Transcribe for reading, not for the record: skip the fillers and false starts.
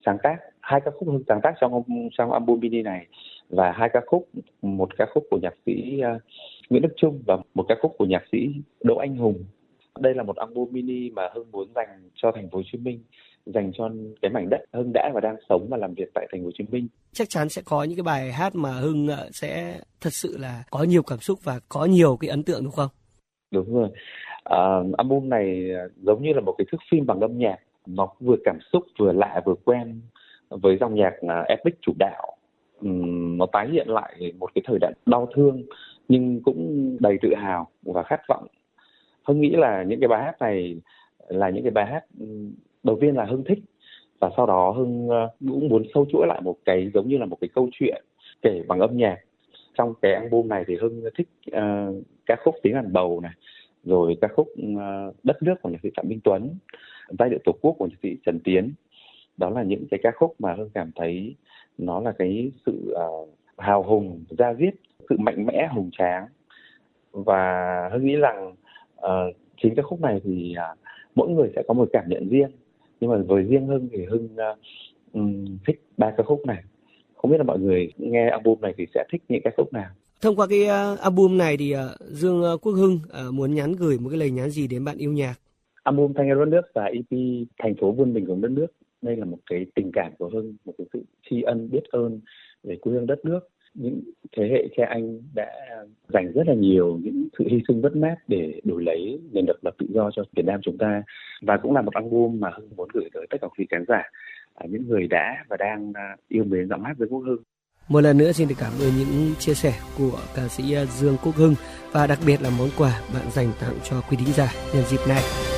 sáng tác 2 ca khúc Hưng sáng tác trong album mini này, và 2 ca khúc, một ca khúc của nhạc sĩ Nguyễn Đức Chung và một ca khúc của nhạc sĩ Đỗ Anh Hùng. Đây là một album mini mà Hưng muốn dành cho thành phố Hồ Chí Minh, dành cho cái mảnh đất Hưng đã và đang sống và làm việc tại thành phố Hồ Chí Minh. Chắc chắn sẽ có những cái bài hát mà Hưng sẽ thật sự là có nhiều cảm xúc và có nhiều cái ấn tượng, đúng không? Đúng rồi. Album này giống như là một cái thước phim bằng âm nhạc, nó vừa cảm xúc vừa lạ vừa quen, với dòng nhạc epic chủ đạo. Nó tái hiện lại một cái thời đại đau thương nhưng cũng đầy tự hào và khát vọng. Hưng nghĩ là những cái bài hát này là những cái bài hát đầu tiên là Hưng thích, và sau đó Hưng cũng muốn sâu chuỗi lại một cái giống như là một cái câu chuyện kể bằng âm nhạc. Trong cái album này thì Hưng thích ca khúc Tiếng đàn bầu này, rồi ca khúc Đất nước của nhạc sĩ Phạm Minh Tuấn, Giai điệu Tổ quốc của nhạc sĩ Trần Tiến. Đó là những cái ca khúc mà Hưng cảm thấy nó là cái sự hào hùng, da diết, sự mạnh mẽ, hùng tráng. Và Hưng nghĩ rằng chính ca khúc này thì mỗi người sẽ có một cảm nhận riêng. Nhưng mà với riêng Hưng thì Hưng thích 3 ca khúc này. Không biết là mọi người nghe album này thì sẽ thích những ca khúc nào. Thông qua cái album này thì Dương Quốc Hưng muốn nhắn gửi một cái lời nhắn gì đến bạn yêu nhạc? Album Thanh Yêu Đất Nước và EP Thành phố vươn mình cùng đất nước, đây là một cái tình cảm của Hưng, một cái sự tri ân biết ơn về quê hương đất nước. Những thế hệ cha anh đã dành rất là nhiều những sự hy sinh mất mát để đổi lấy nền độc lập tự do cho Việt Nam chúng ta. Và cũng là một album mà Hưng muốn gửi tới tất cả quý khán giả, những người đã và đang yêu mến giọng hát Dương Quốc Hưng. Một lần nữa xin được cảm ơn những chia sẻ của ca sĩ Dương Quốc Hưng, và đặc biệt là món quà bạn dành tặng cho quý thính giả nhân dịp này.